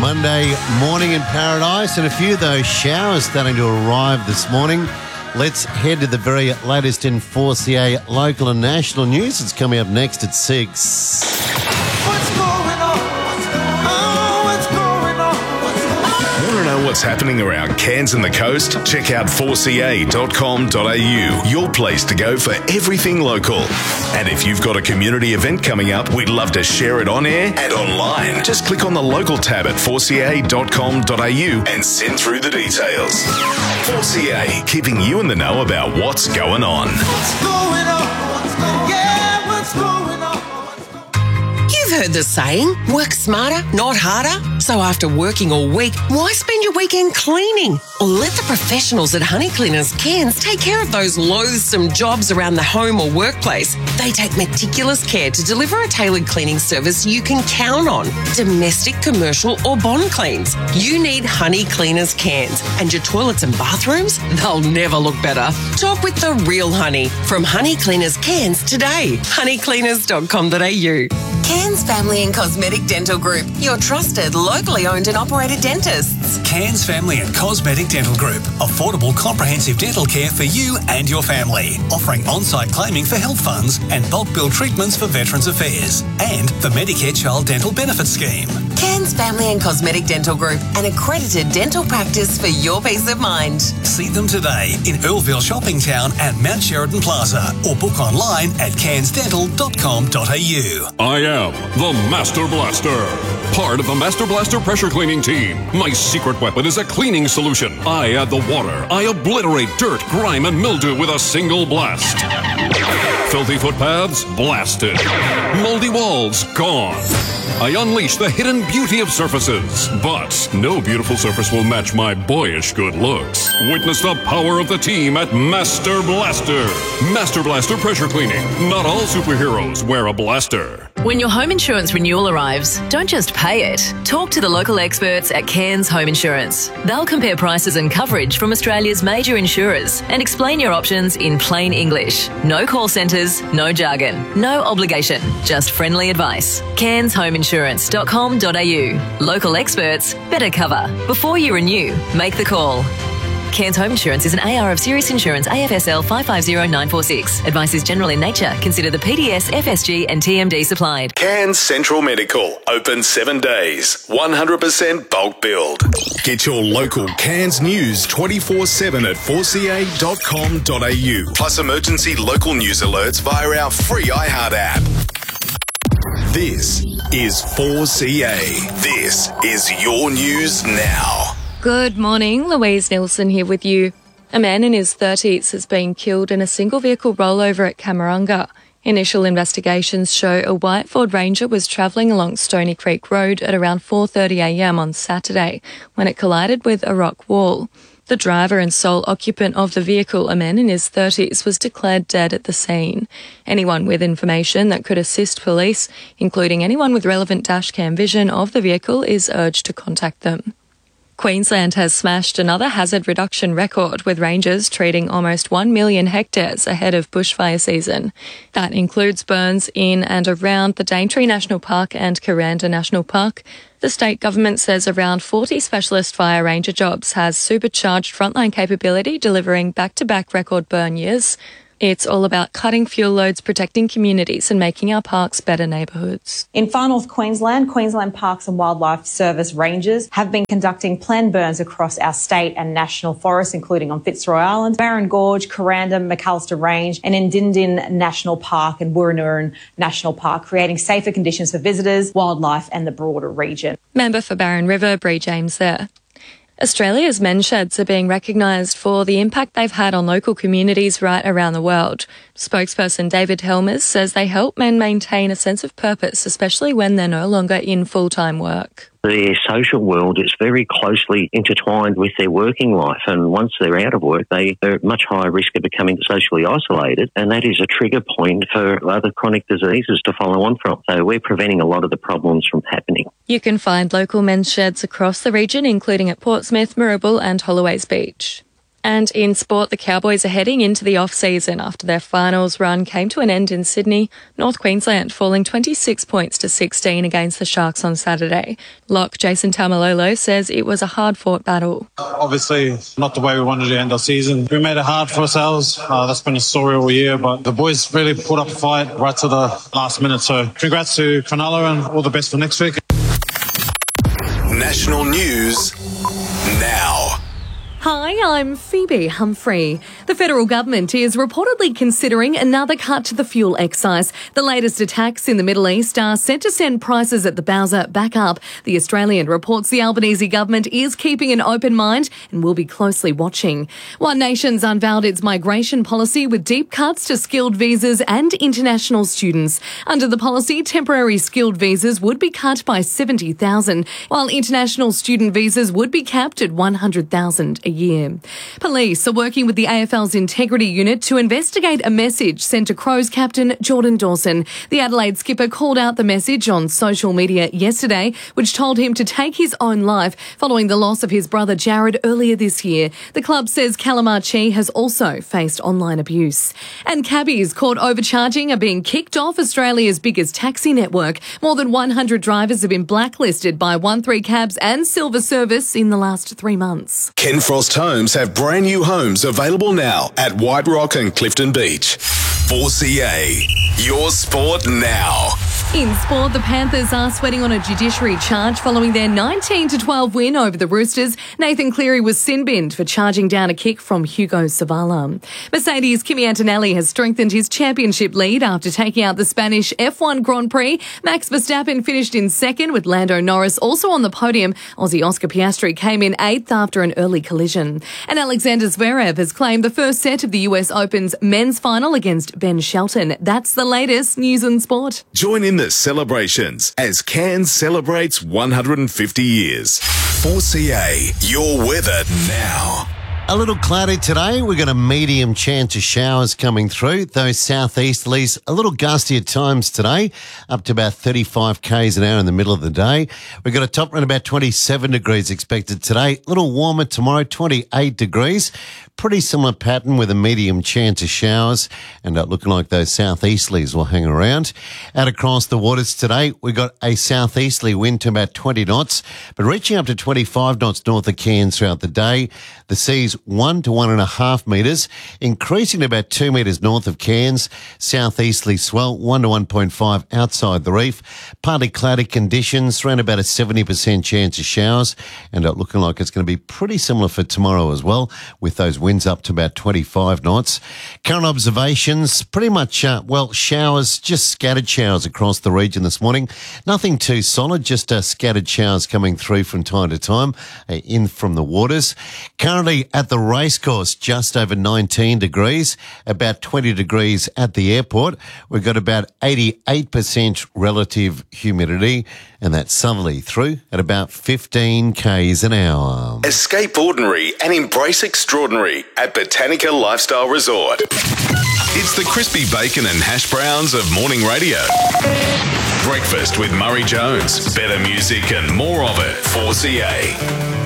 Monday morning in paradise, and a few of those showers starting to arrive this morning. Let's head to the very latest in 4CA local and national news. It's coming up next at 6. What's going on? What's going on? Want to know what's happening around Cairns and the coast? Check out 4ca.com.au, your place to go for everything local. And if you've got a community event coming up, we'd love to share it on air and online. Just click on the local tab at 4ca.com.au and send through the details. 4CA, keeping you in the know about what's going on. What's going on? Yeah, what's going on? You've heard the saying, work smarter, not harder. So after working all week, why spend your weekend cleaning? Or let the professionals at Honey Cleaners Cairns take care of those loathsome jobs around the home or workplace. They take meticulous care to deliver a tailored cleaning service you can count on. Domestic, commercial or bond cleans. You need Honey Cleaners Cairns. And your toilets and bathrooms, they'll never look better. Talk with the real honey from Honey Cleaners Cairns today. honeycleaners.com.au. Cairns Family and Cosmetic Dental Group, your trusted, locally owned and operated dentists. Cairns Family and Cosmetic Dental Group. Affordable, comprehensive dental care for you and your family. Offering on-site claiming for health funds and bulk bill treatments for Veterans Affairs. And the Medicare Child Dental Benefit Scheme. Cairns Family and Cosmetic Dental Group, an accredited dental practice for your peace of mind. See them today in Earlville Shopping Town and Mount Sheridan Plaza. Or book online at cairnsdental.com.au. I am the Master Blaster, part of the Master Blaster pressure cleaning team. My secret weapon is a cleaning solution. I add the water. I obliterate dirt, grime, and mildew with a single blast. Filthy footpaths, blasted. Moldy walls, gone. I unleash the hidden beauty of surfaces. But no beautiful surface will match my boyish good looks. Witness the power of the team at Master Blaster. Master Blaster pressure cleaning. Not all superheroes wear a blaster. When your home insurance renewal arrives, don't just pay it. Talk to the local experts at Cairns Home Insurance. They'll compare prices and coverage from Australia's major insurers and explain your options in plain English. No call centres, no jargon, no obligation, just friendly advice. CairnsHomeInsurance.com.au. Local experts, better cover. Before you renew, make the call. Cairns Home Insurance is an AR of Serious Insurance AFSL 550946. Advice is general in nature. Consider the PDS, FSG and TMD supplied. Cairns Central Medical, open 7 days, 100% bulk billed. Get your local Cairns news 24/7 at 4ca.com.au. Plus emergency local news alerts via our free iHeart app. This is 4CA. This is your news now. Good morning, Louise Nielsen here with you. A man in his 30s has been killed in a single vehicle rollover at Camarunga. Initial investigations show a white Ford Ranger was travelling along Stony Creek Road at around 4:30am on Saturday when it collided with a rock wall. The driver and sole occupant of the vehicle, a man in his 30s, was declared dead at the scene. Anyone with information that could assist police, including anyone with relevant dashcam vision of the vehicle, is urged to contact them. Queensland has smashed another hazard reduction record, with rangers treating almost 1 million hectares ahead of bushfire season. That includes burns in and around the Daintree National Park and Kuranda National Park. The state government says around 40 specialist fire ranger jobs has supercharged frontline capability, delivering back-to-back record burn years. It's all about cutting fuel loads, protecting communities and making our parks better neighbourhoods. In Far North Queensland, Queensland Parks and Wildlife Service rangers have been conducting planned burns across our state and national forests, including on Fitzroy Island, Barron Gorge, Kuranda, McAllister Range and in Dindin National Park and Wurrunurrun National Park, creating safer conditions for visitors, wildlife and the broader region. Member for Barron River, Bree James there. Australia's men's sheds are being recognised for the impact they've had on local communities right around the world. Spokesperson David Helmers says they help men maintain a sense of purpose, especially when they're no longer in full-time work. Their social world is very closely intertwined with their working life, and once they're out of work, they're at much higher risk of becoming socially isolated, and that is a trigger point for other chronic diseases to follow on from. So we're preventing a lot of the problems from happening. You can find local men's sheds across the region, including at Portsmouth, Moorabool and Holloway's Beach. And in sport, the Cowboys are heading into the off-season after their finals run came to an end in Sydney, North Queensland falling 26 points to 16 against the Sharks on Saturday. Lock Jason Taumalolo says it was a hard-fought battle. Obviously, not the way we wanted to end our season. We made it hard for ourselves. That's been a story all year, but the boys really put up a fight right to the last minute. So congrats to Cronulla and all the best for next week. National news now. Hi, I'm Phoebe Humphrey. The federal government is reportedly considering another cut to the fuel excise. The latest attacks in the Middle East are set to send prices at the Bowser back up. The Australian reports the Albanese government is keeping an open mind and will be closely watching. One Nation's unveiled its migration policy with deep cuts to skilled visas and international students. Under the policy, temporary skilled visas would be cut by 70,000, while international student visas would be capped at 100,000 a year. Police are working with the AFL's Integrity Unit to investigate a message sent to Crows captain Jordan Dawson. The Adelaide skipper called out the message on social media yesterday, which told him to take his own life following the loss of his brother Jared earlier this year. The club says Calamarchi has also faced online abuse. And cabbies caught overcharging are being kicked off Australia's biggest taxi network. More than 100 drivers have been blacklisted by 13 Cabs and Silver Service in the last 3 months. Ken Frost Homes have brand new homes available now at White Rock and Clifton Beach. 4CA, your sport now. In sport, the Panthers are sweating on a judiciary charge following their 19-12 win over the Roosters. Nathan Cleary was sin-binned for charging down a kick from Hugo Savala. Mercedes' Kimi Antonelli has strengthened his championship lead after taking out the Spanish F1 Grand Prix. Max Verstappen finished in second with Lando Norris also on the podium. Aussie Oscar Piastri came in 8th after an early collision. And Alexander Zverev has claimed the first set of the US Open's men's final against Ben Shelton. That's the latest news and sport. Join in the celebrations as Cairns celebrates 150 years. 4CA, your weather now. A little cloudy today. We've got a medium chance of showers coming through. Those southeasterlies, a little gusty at times today, up to about 35 k's an hour in the middle of the day. We've got a top around about 27 degrees expected today. A little warmer tomorrow, 28 degrees. Pretty similar pattern with a medium chance of showers, and looking like those southeasterlies will hang around. Out across the waters today, we've got a southeasterly wind to about 20 knots, but reaching up to 25 knots north of Cairns throughout the day. The sea's 1 to 1.5 metres, increasing to about 2 metres north of Cairns. Southeasterly swell 1 to 1.5 outside the reef. Partly cloudy conditions, around about a 70% chance of showers, and looking like it's going to be pretty similar for tomorrow as well, with those winds up to about 25 knots. Current observations, pretty much, showers, just scattered showers across the region this morning. Nothing too solid, just scattered showers coming through from time to time in from the waters. Currently at the racecourse, just over 19 degrees, about 20 degrees at the airport. We've got about 88% relative humidity, and that's southerly through at about 15 k's an hour. Escape ordinary and embrace extraordinary at Botanica Lifestyle Resort. It's the crispy bacon and hash browns of morning radio. Breakfast with Murray Jones. Better music and more of it. 4CA.